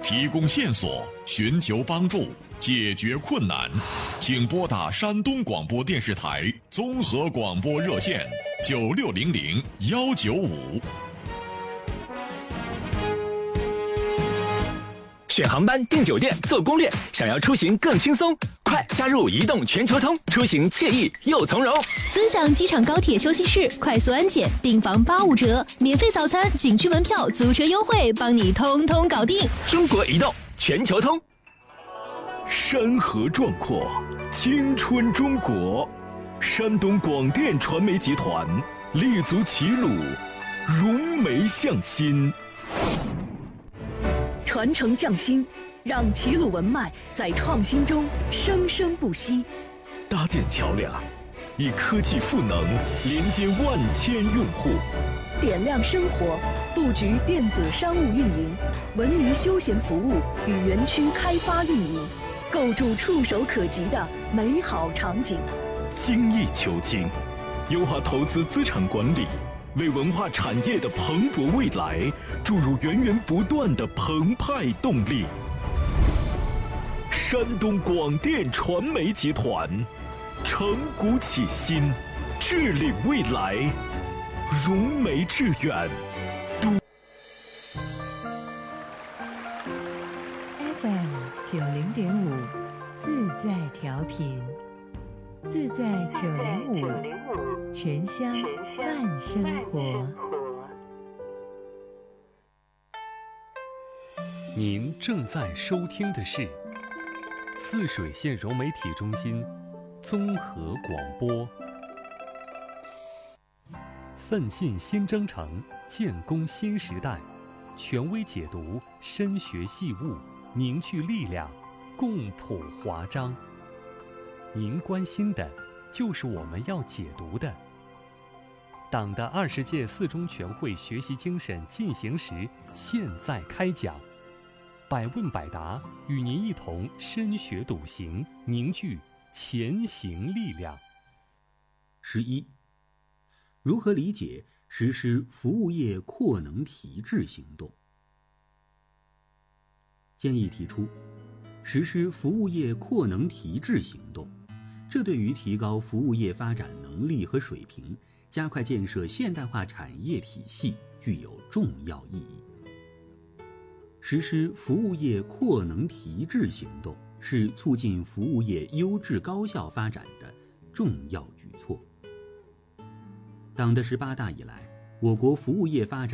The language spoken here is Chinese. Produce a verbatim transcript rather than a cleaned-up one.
提供线索，寻求帮助，解决困难，请拨打山东广播电视台综合广播热线九六零零幺九五。 选航班、订酒店、做攻略，想要出行更轻松，快加入移动全球通，出行惬意又从容。 尊享机场高铁休息室，快速安检，订房八五折，免费早餐、景区门票、租车优惠，帮你通通搞定。 中国移动全球通。 山河壮阔，青春中国。山东广电传媒集团立足齐鲁，融媒向心。 传承匠心，让齐鲁文脉在创新中生生不息。 搭建桥梁，以科技赋能连接万千用户。 点亮生活，布局电子商务运营、文娱休闲服务与园区开发运营，构筑触手可及的美好场景。 精益求精，优化投资资产管理，为文化产业的蓬勃未来注入源源不断的澎湃动力。山东广电传媒集团，承古启新，治理未来，融媒致远。 F M 九零点五，自在调频，自在九零五，全乡慢生活。 您正在收听的是泗水县融媒体中心综合广播。奋进新征程，建功新时代，权威解读，深学细悟，凝聚力量，共谱华章。您关心的，就是我们要解读的。党的二十届四中全会学习精神进行时现在开讲，百问百答，与您一同深学笃行，凝聚前行力量。 十一，如何理解实施服务业扩能提质行动？建议提出，实施服务业扩能提质行动，这对于提高服务业发展能力和水平，加快建设现代化产业体系具有重要意义。实施服务业扩能提质行动是促进服务业优质高效发展的重要举措。党的十八大以来，我国服务业发展